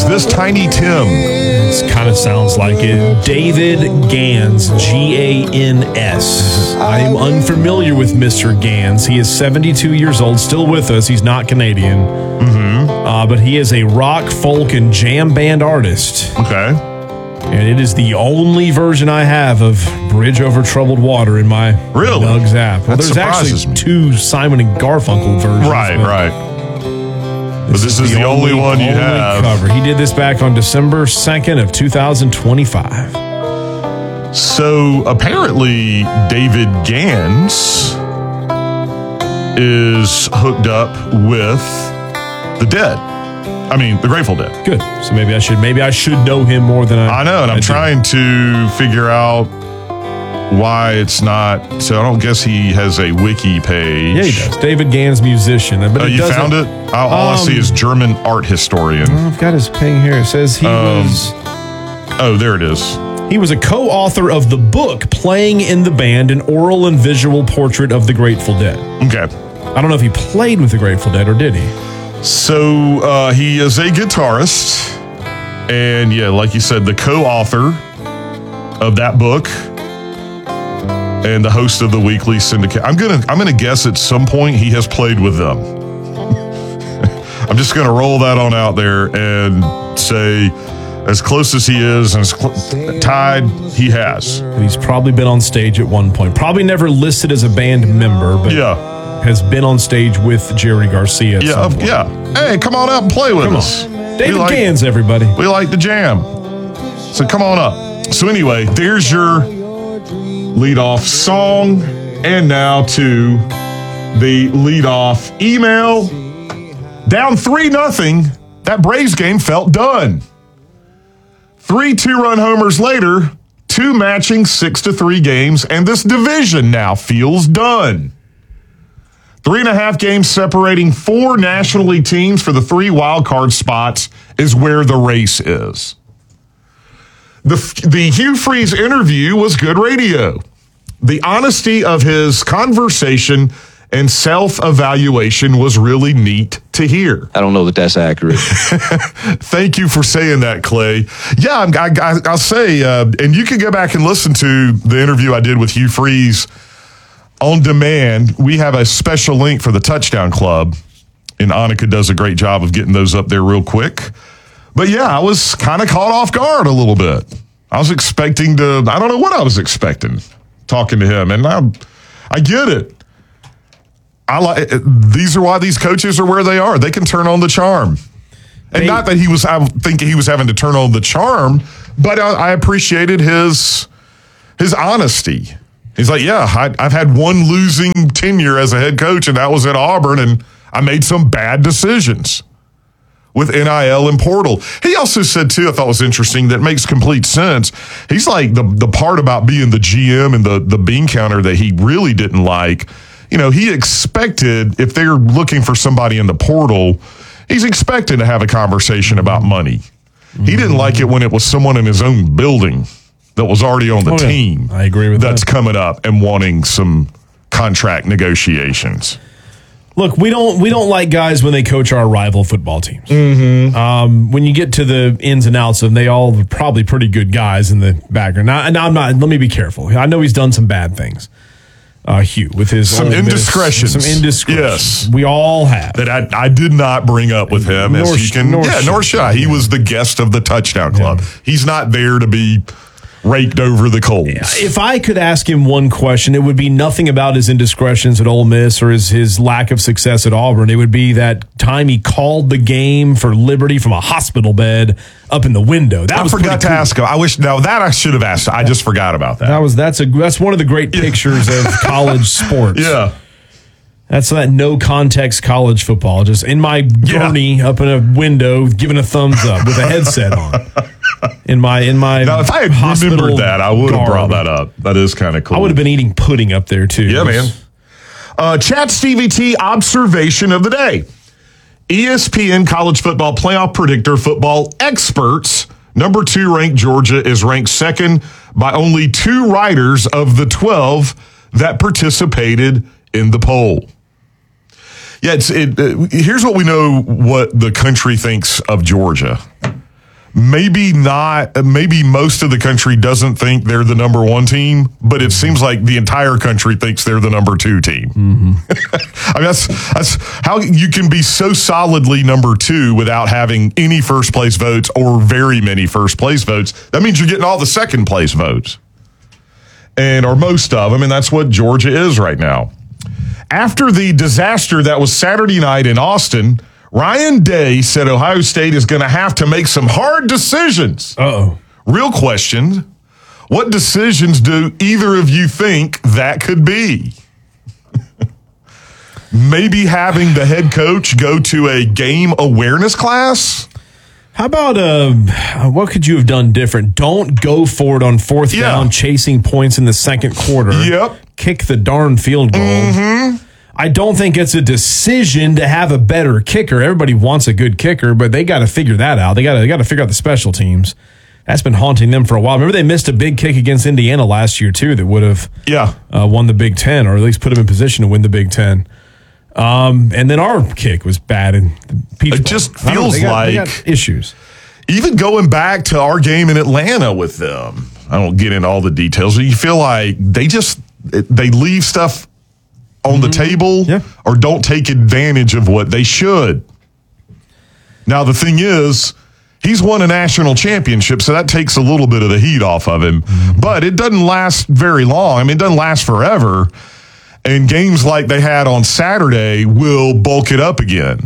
this Tiny Tim? It kind of sounds like it. David Gans, Gans. I am unfamiliar with Mr. Gans. He is 72 years old, still with us. He's not Canadian. But he is a rock, folk, and jam band artist. Okay. And it is the only version I have of Bridge Over Troubled Water in my Nugs app. Well, there's actually two Simon and Garfunkel versions. Right. But this is the only one you have. Cover. He did this back on December 2nd of 2025. So apparently David Gans is hooked up with the Dead. I mean, the Grateful Dead. Good. So maybe I should know him more than I know, and I'm trying to figure out why it's not. So I don't guess he has a wiki page. Yeah, he does. David Gans, musician. But you found it? All I see is German art historian. I've got his ping here. It says he was. Oh, there it is. He was a co-author of the book Playing in the Band, an oral and visual portrait of the Grateful Dead. Okay. I don't know if he played with the Grateful Dead or did he? So he is a guitarist, and yeah, like you said, the co-author of that book and the host of the weekly syndicate. I'm gonna guess at some point he has played with them. I'm just gonna roll that on out there and say, as close as he is and tied, he has. He's probably been on stage at one point. Probably never listed as a band member, but has been on stage with Jerry Garcia. Yeah. Hey, come on up and play with us. David Gans, everybody. We like to jam. So come on up. So anyway, there's your leadoff song. And now to the leadoff email. Down 3-0. That Braves game felt done. 3 2-run homers later, 2 matching 6-3 games, and this division now feels done. 3.5 games separating 4 National League teams for the 3 wild card spots is where the race is. The Hugh Freeze interview was good radio. The honesty of his conversation and self-evaluation was really neat to hear. I don't know that that's accurate. Thank you for saying that, Clay. Yeah, I'll say, and you can go back and listen to the interview I did with Hugh Freeze on demand. We have a special link for the Touchdown Club, and Annika does a great job of getting those up there real quick. But yeah, I was kind of caught off guard a little bit. I was expecting I don't know what I was expecting talking to him, and I get it. These are why these coaches are where they are. They can turn on the charm. And not that I think he was having to turn on the charm, but I appreciated his honesty. He's like, yeah, I've had one losing tenure as a head coach, and that was at Auburn, and I made some bad decisions with NIL and portal. He also said, too, I thought was interesting, that makes complete sense. He's like, the part about being the GM and the bean counter that he really didn't like, he expected, if they're looking for somebody in the portal, he's expected to have a conversation about money. He didn't like it when it was someone in his own building that was already on the team. I agree with that's coming up and wanting some contract negotiations. Look, we don't like guys when they coach our rival football teams. When you get to the ins and outs of them, they all are probably pretty good guys in the background. Now I'm not. Let me be careful. I know he's done some bad things. Hugh, with his some indiscretions. Yes, we all have that. I did not bring up with him, nor should I. He was the guest of the Touchdown Club. Yeah. He's not there to be raked over the coals. If I could ask him one question, it would be nothing about his indiscretions at Ole Miss or his lack of success at Auburn. It would be that time he called the game for Liberty from a hospital bed up in the window. I forgot to ask him. I should have asked. I just forgot about that. That's one of the great pictures of college sports. Yeah. That's that no context college football. Just in my gurney up in a window, giving a thumbs up with a headset on. In my now, if I had remembered that, I would have brought that up. That is kind of cool. I would have been eating pudding up there too. Yeah, man. Chat Stevie T observation of the day. ESPN college football playoff predictor football experts. Number 2 ranked Georgia is ranked second by only 2 writers of the 12 that participated in the poll. Yeah, here's what we know what the country thinks of Georgia. maybe not, maybe most of the country doesn't think they're the number one team, but it seems like the entire country thinks they're the number two team. Mm-hmm. I mean, that's how you can be so solidly number two without having any first place votes or very many first place votes. That means you're getting all the second place votes. Or most of them, and that's what Georgia is right now. After the disaster that was Saturday night in Austin, Ryan Day said Ohio State is going to have to make some hard decisions. Uh-oh. Real question, what decisions do either of you think that could be? Maybe having the head coach go to a game awareness class? How about what could you have done different? Don't go for it on fourth down, chasing points in the second quarter. Yep. Kick the darn field goal. Mm-hmm. I don't think it's a decision to have a better kicker. Everybody wants a good kicker, but they got to figure that out. They got to figure out the special teams. That's been haunting them for a while. Remember, they missed a big kick against Indiana last year too that would have won the Big Ten, or at least put them in position to win the Big Ten. And then our kick was bad, and it just feels they got issues. Even going back to our game in Atlanta with them, I don't get into all the details, but you feel like they leave stuff on the table or don't take advantage of what they should. Now, the thing is, he's won a national championship, so that takes a little bit of the heat off of him. Mm-hmm. But it doesn't last very long. I mean, it doesn't last forever. And games like they had on Saturday will bulk it up again.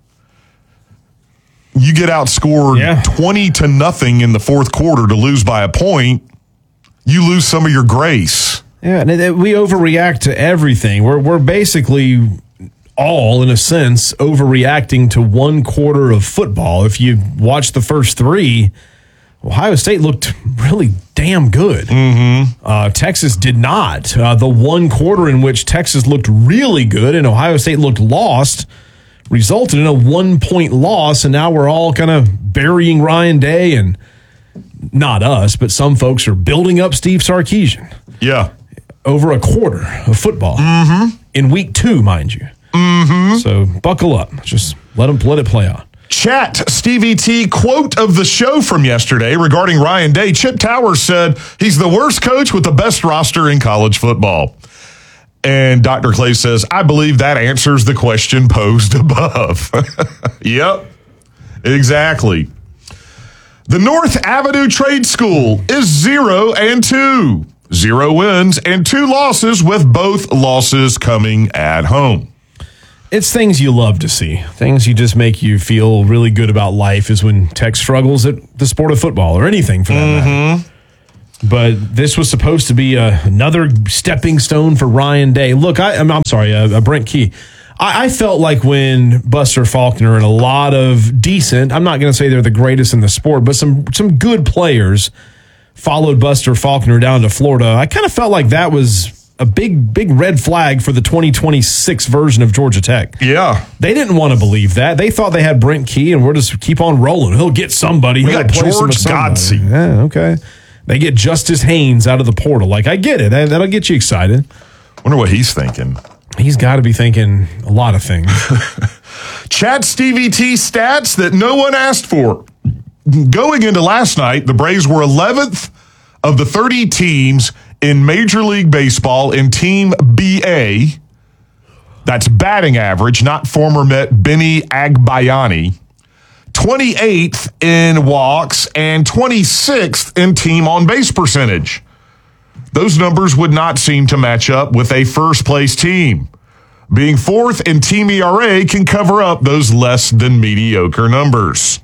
You get outscored 20-0 in the fourth quarter to lose by a point, you lose some of your grace. Yeah, and we overreact to everything. We're basically all, in a sense, overreacting to one quarter of football. If you watch the first three, Ohio State looked really damn good. Mm-hmm. Texas did not. The one quarter in which Texas looked really good and Ohio State looked lost resulted in a 1-point loss, and now we're all kind of burying Ryan Day, and not us, but some folks are building up Steve Sarkisian. Yeah. Over a quarter of football in week 2, mind you. Mm-hmm. So buckle up. Just let it play out. Chat Stevie T quote of the show from yesterday regarding Ryan Day. Chip Towers said he's the worst coach with the best roster in college football. And Dr. Clay says, I believe that answers the question posed above. Yep, exactly. The North Avenue Trade School is 0-2. 0 wins and 2 losses, with both losses coming at home. It's things you love to see. Things you just make you feel really good about life is when Tech struggles at the sport of football or anything for that matter. But this was supposed to be another stepping stone for Ryan Day. Look, I'm sorry, Brent Key. I felt like when Buster Faulkner and a lot of decent, I'm not going to say they're the greatest in the sport, but some good players followed Buster Faulkner down to Florida. I kind of felt like that was a big red flag for the 2026 version of Georgia Tech. Yeah. They didn't want to believe that. They thought they had Brent Key, and we'll just keep on rolling. He'll get somebody. We got George Godsey. Yeah, okay. They get Justice Haynes out of the portal. Like, I get it. That'll get you excited. Wonder what he's thinking. He's got to be thinking a lot of things. Chat Stevie T stats that no one asked for. Going into last night, the Braves were 11th of the 30 teams in Major League Baseball in Team BA. That's batting average, not former Met Benny Agbayani. 28th in walks and 26th in team on-base percentage. Those numbers would not seem to match up with a first-place team. Being 4th in team ERA can cover up those less than mediocre numbers.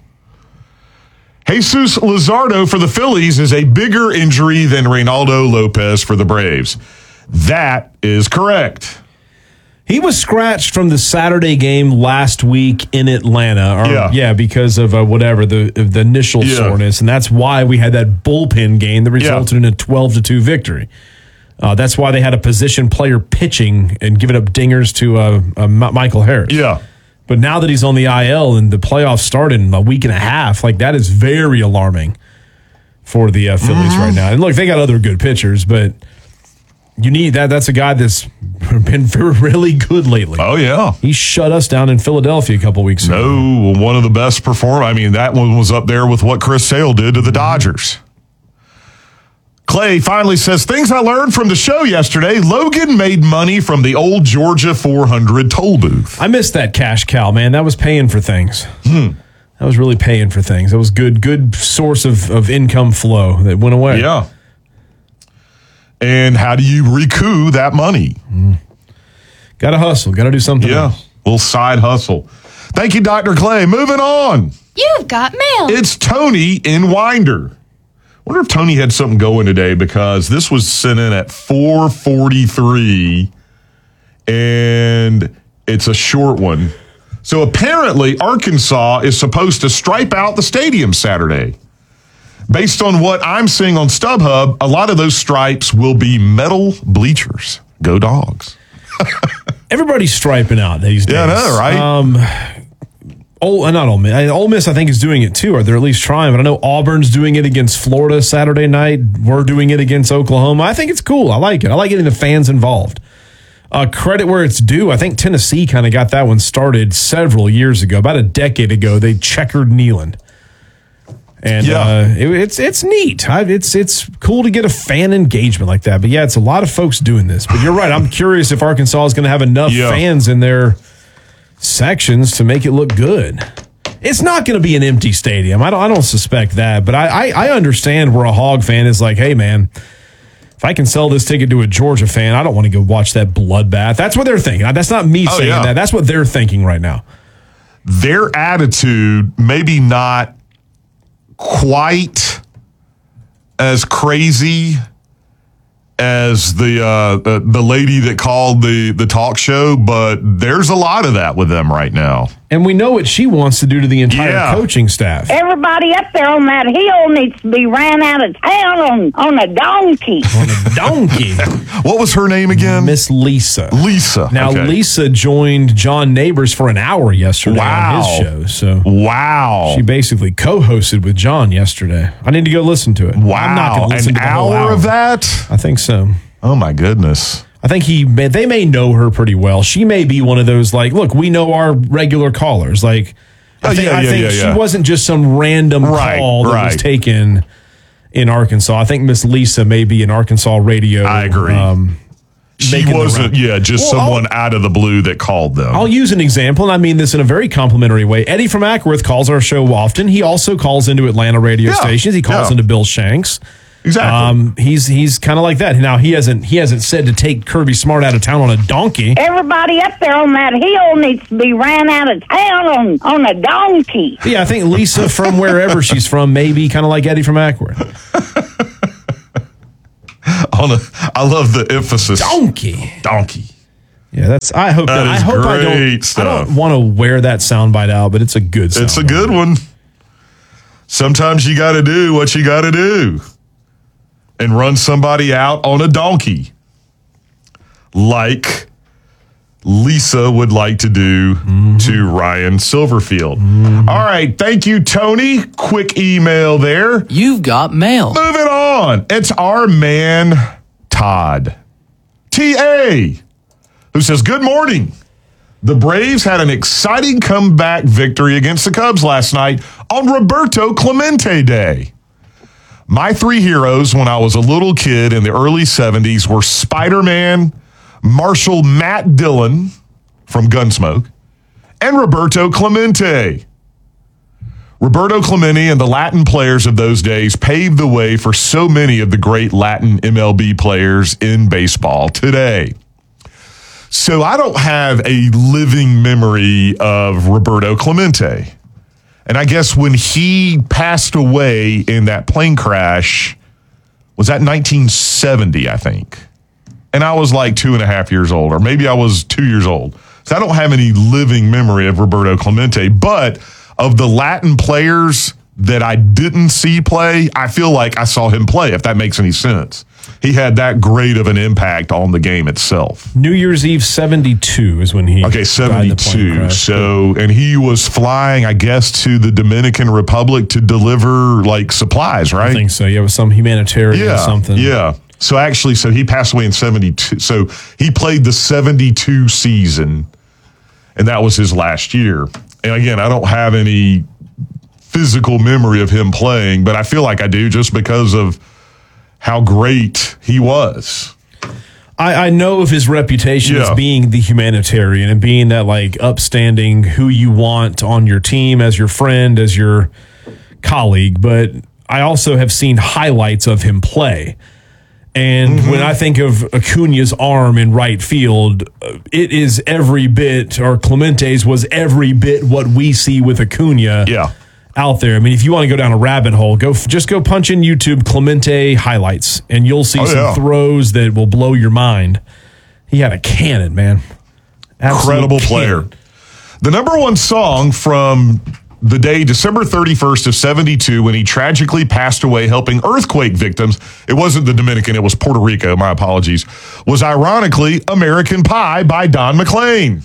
Jesus Luzardo for the Phillies is a bigger injury than Reynaldo Lopez for the Braves. That is correct. He was scratched from the Saturday game last week in Atlanta. Because of the initial soreness, and that's why we had that bullpen game that resulted in a 12-2 victory. That's why they had a position player pitching and giving up dingers to Michael Harris. Yeah. But now that he's on the IL and the playoffs start in a week and a half, like, that is very alarming for the Phillies right now. And look, they got other good pitchers, but You need that. That's a guy that's been really good lately. Oh, yeah. He shut us down in Philadelphia a couple weeks ago. No, one of the best performers. I mean, that one was up there with what Chris Sale did to the Dodgers. Clay finally says, things I learned from the show yesterday. Logan made money from the old Georgia 400 toll booth. I missed that cash cow, man. That was paying for things. That was really paying for things. That was good source of income flow that went away. Yeah. And how do you recoup that money? Got to hustle. Got to do something else. Little side hustle. Thank you, Dr. Clay. Moving on. You've got mail. It's Tony in Winder. Wonder if Tony had something going today, because this was sent in at 4:43, and it's a short one. So apparently Arkansas is supposed to stripe out the stadium Saturday. Based on what I'm seeing on StubHub, a lot of those stripes will be metal bleachers. Go Dogs. Everybody's striping out these days. Yeah, I know, right? Not Ole Miss. Ole Miss, I think, is doing it too, or they're at least trying. But I know Auburn's doing it against Florida Saturday night. We're doing it against Oklahoma. I think it's cool. I like it. I like getting the fans involved. Credit where it's due. I think Tennessee kind of got that one started several years ago. About a decade ago, they checkered Neyland. And it's neat. It's cool to get a fan engagement like that. But yeah, it's a lot of folks doing this. But you're right. I'm curious if Arkansas is going to have enough fans in their sections to make it look good. It's not going to be an empty stadium. I don't suspect that. But I understand where a Hog fan is like, hey man, if I can sell this ticket to a Georgia fan, I don't want to go watch that bloodbath. That's what they're thinking. That's not me saying that. That's what they're thinking right now. Their attitude, maybe not quite as crazy as the lady that called the talk show, but there's a lot of that with them right now. And we know what she wants to do to the entire coaching staff. Everybody up there on that hill needs to be ran out of town on a donkey. On a donkey. What was her name again? Miss Lisa. Lisa. Now, Lisa joined John Neighbors for an hour yesterday on his show. So she basically co-hosted with John yesterday. I need to go listen to it. Wow. I'm not going to listen to the whole hour of that? I think so. Oh, my goodness. I think they may know her pretty well. She may be one of those, like, look, we know our regular callers. Like, I think she wasn't just some random call that was taken in Arkansas. I think Miss Lisa may be an Arkansas radio. I agree. She wasn't, someone out of the blue that called them. I'll use an example, and I mean this in a very complimentary way. Eddie from Ackworth calls our show often. He also calls into Atlanta radio stations. He calls into Bill Shanks. Exactly. He's kind of like that. Now he hasn't said to take Kirby Smart out of town on a donkey. Everybody up there on that hill needs to be ran out of town on a donkey. Yeah, I think Lisa from wherever she's from may be kind of like Eddie from Ackworth. I love the emphasis. Donkey. Yeah, I hope I don't want to wear that soundbite out, but it's a good soundbite. It's a good one. Sometimes you got to do what you got to do. And run somebody out on a donkey, like Lisa would like to do to Ryan Silverfield. All right, thank you, Tony. Quick email there. You've got mail. Moving on. It's our man, Todd. T.A., who says, good morning. The Braves had an exciting comeback victory against the Cubs last night on Roberto Clemente Day. My three heroes when I was a little kid in the early 70s were Spider-Man, Marshal Matt Dillon from Gunsmoke, and Roberto Clemente. Roberto Clemente and the Latin players of those days paved the way for so many of the great Latin MLB players in baseball today. So I don't have a living memory of Roberto Clemente. And I guess when he passed away in that plane crash, was that 1970, I think. And I was like 2.5 years old, or maybe I was 2 years old. So I don't have any living memory of Roberto Clemente. But of the Latin players that I didn't see play, I feel like I saw him play, if that makes any sense. He had that great of an impact on the game itself. New Year's Eve 72 is when he died in the plane 72. crash. So, and he was flying, I guess, to the Dominican Republic to deliver like supplies, right? I think so. Yeah, it was some humanitarian or something. Yeah. So actually, he passed away in 72. So he played the 72 season, and that was his last year. And again, I don't have any physical memory of him playing, but I feel like I do just because of how great he was. I know of his reputation as being the humanitarian and being that like upstanding who you want on your team as your friend, as your colleague, but I also have seen highlights of him play. And when I think of Acuna's arm in right field, it is every bit, or Clemente's was every bit what we see with Acuna out there. I mean, if you want to go down a rabbit hole, just go punch in YouTube Clemente highlights, and you'll see some throws that will blow your mind. He had a cannon, man. Incredible player. The number one song from the day, December 31st of 72, when he tragically passed away helping earthquake victims, it wasn't the Dominican, it was Puerto Rico, my apologies, was ironically American Pie by Don McLean.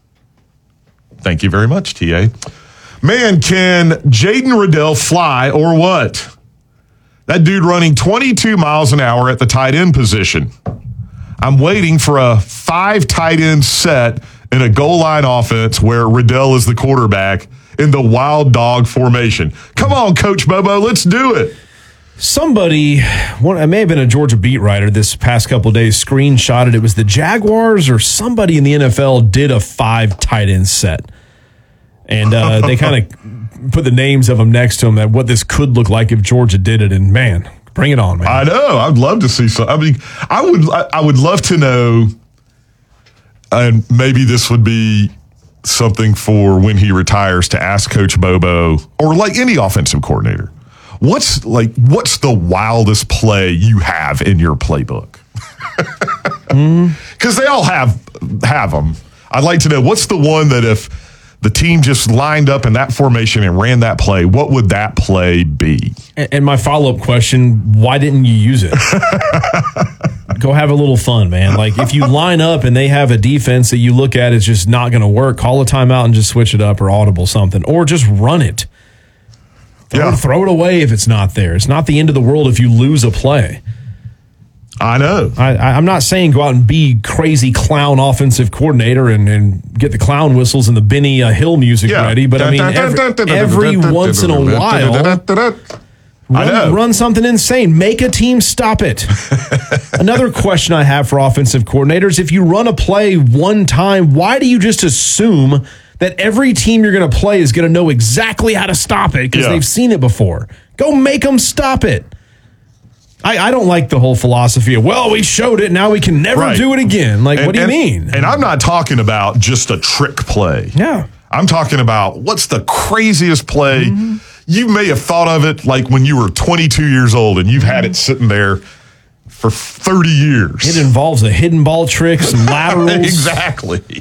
Thank you very much, TA. Man, can Jaden Riddell fly or what? That dude running 22 miles an hour at the tight end position. I'm waiting for a 5 tight end set in a goal line offense where Riddell is the quarterback in the wild dog formation. Come on, Coach Bobo, let's do it. Somebody, it may have been a Georgia beat writer this past couple of days, screenshotted it was the Jaguars or somebody in the NFL did a 5 tight end set. And they kind of put the names of them next to them, that what this could look like if Georgia did it. And man, bring it on, man. I know. I'd love to see some. I mean, I would love to know, and maybe this would be something for when he retires to ask Coach Bobo, or like any offensive coordinator, what's the wildest play you have in your playbook? Because they all have them. I'd like to know, what's the one that if the team just lined up in that formation and ran that play, what would that play be? And my follow-up question, why didn't you use it? Go have a little fun, man. Like, if you line up and they have a defense that you look at is just not going to work, call a timeout and just switch it up, or audible something, or just run it. Throw it away if it's not there. It's not the end of the world if you lose a play. I know. I'm not saying go out and be crazy clown offensive coordinator and get the clown whistles and the Benny Hill music ready, but I mean, every once in a while, run something insane. Make a team stop it. Another question I have for offensive coordinators, if you run a play one time, why do you just assume that every team you're going to play is going to know exactly how to stop it because they've seen it before? Go make them stop it. I don't like the whole philosophy of, well, we showed it, now we can never do it again. Like, what do you mean? And I'm not talking about just a trick play. Yeah. I'm talking about what's the craziest play. You may have thought of it like when you were 22 years old and you've had it sitting there for 30 years. It involves a hidden ball trick, some laterals. Exactly.